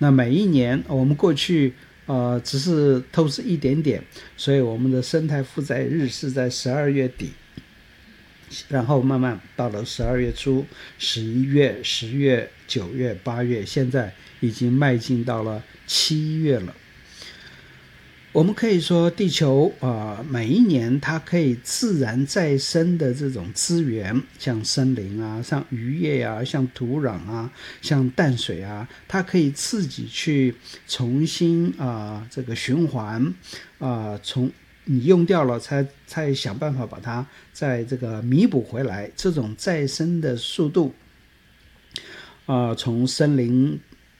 那每一年我们过去只是透支一点点，所以我们的生态负载日是在12月底，然后慢慢到了12月初、11月、10月、9月、8月，现在已经迈进到了7月了。我们可以说地球每一年它可以自然再生的这种资源，像森林啊，像渔业啊，像土壤啊，像淡水啊，它可以自己去重新这个循环从你用掉了才想办法把它再这个弥补回来，这种再生的速度从森林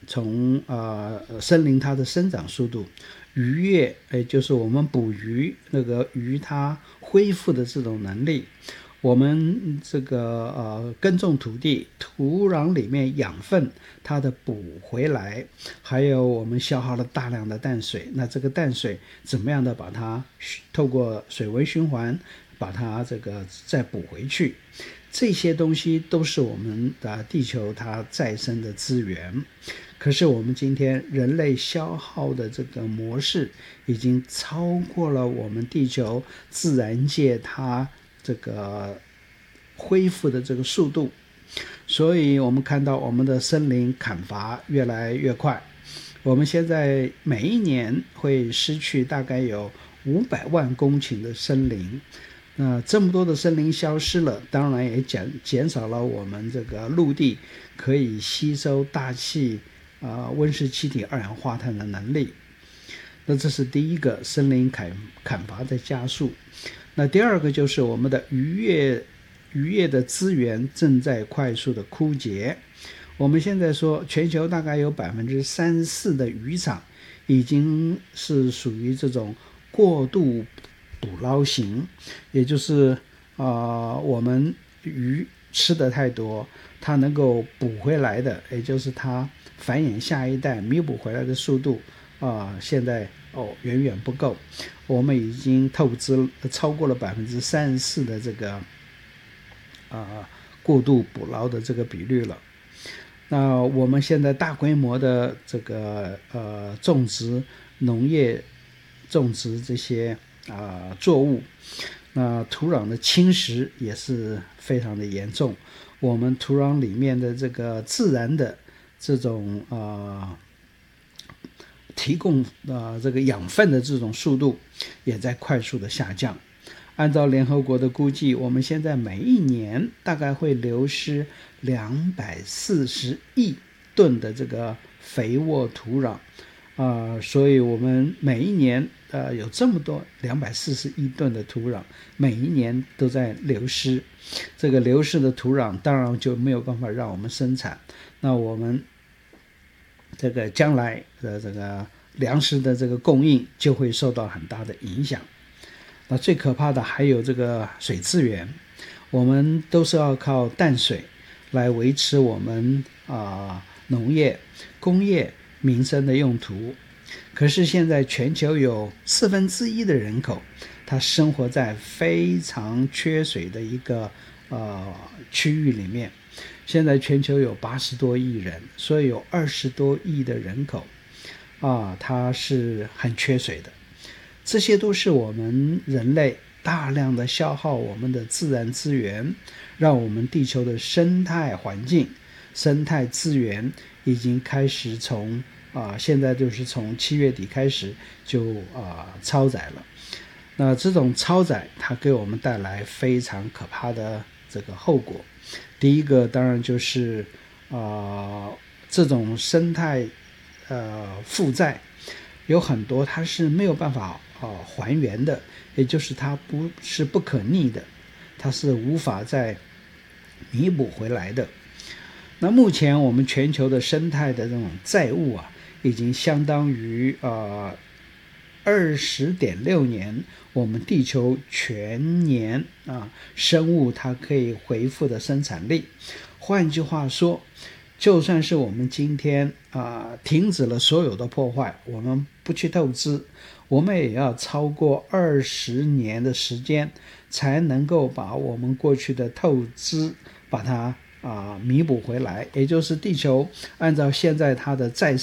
它的生长速度，渔业就是我们捕鱼那个鱼它恢复的这种能力，我们这个耕种土地土壤里面养分它的补回来，还有我们消耗了大量的淡水，那这个淡水怎么样的把它透过水文循环把它这个再补回去，这些东西都是我们的地球它再生的资源。可是我们今天人类消耗的这个模式已经超过了我们地球自然界它这个恢复的这个速度，所以我们看到我们的森林砍伐越来越快，我们现在每一年会失去大概有500万公顷的森林。那这么多的森林消失了，当然也减少了我们这个陆地可以吸收大气温室气体二氧化碳的能力。那这是第一个，森林砍伐的加速。那第二个就是我们的渔业的资源正在快速的枯竭。我们现在说全球大概有3-4%的渔场已经是属于这种过度捕捞型，也就是我们鱼吃的太多，它能够补回来的，也就是它繁衍下一代弥补回来的速度现在远远不够，我们已经透支超过了34%的这个过度捕捞的这个比率了。那我们现在大规模的这个种植农业种植这些作物，那土壤的侵蚀也是非常的严重，我们土壤里面的这个自然的这种提供这个养分的这种速度也在快速的下降。按照联合国的估计，我们现在每一年大概会流失240亿吨的这个肥沃土壤所以我们每一年有这么多240亿吨的土壤，每一年都在流失。这个流失的土壤当然就没有办法让我们生产，那我们这个将来的这个粮食的这个供应就会受到很大的影响。那最可怕的还有这个水资源，我们都是要靠淡水来维持我们农业、工业、民生的用途。可是现在全球有1/4的人口，他生活在非常缺水的一个区域里面。现在全球有80多亿人，所以有20多亿的人口它是很缺水的。这些都是我们人类大量的消耗我们的自然资源，让我们地球的生态环境、生态资源已经开始从现在就是从7月底开始就超载了。那这种超载它给我们带来非常可怕的这个后果。第一个当然就是这种生态负债有很多它是没有办法还原的，也就是它不是不可逆的，它是无法再弥补回来的。那目前我们全球的生态的这种债务已经相当于20.6年我们地球全年生物它可以恢复的生产力。换句话说，就算是我们今天停止了所有的破坏，我们不去透支，我们也要超过20年的时间才能够把我们过去的透支把它弥补回来。也就是地球按照现在它的再